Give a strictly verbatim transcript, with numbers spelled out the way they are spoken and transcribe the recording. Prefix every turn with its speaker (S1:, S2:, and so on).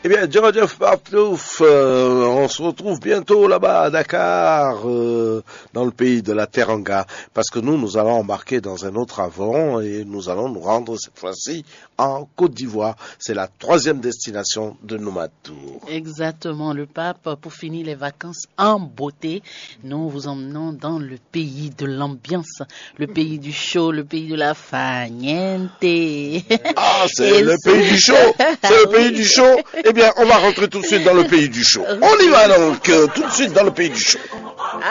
S1: Eh bien, Djorjeff Paplouf, euh, on se retrouve bientôt là-bas à Dakar, euh, dans le pays de la Teranga, parce que nous, nous allons embarquer dans un autre avion et nous allons nous rendre cette fois-ci en Côte d'Ivoire. C'est la troisième destination de Nomad Tour.
S2: Exactement, le pape, pour finir les vacances en beauté, nous vous emmenons dans le pays de l'ambiance, le pays du show, le pays de la fagnente.
S1: Ah, c'est le pays du show, c'est le pays du show. Eh bien, on va rentrer tout de suite dans le pays du show. On y va donc, euh, tout de suite dans le pays du show.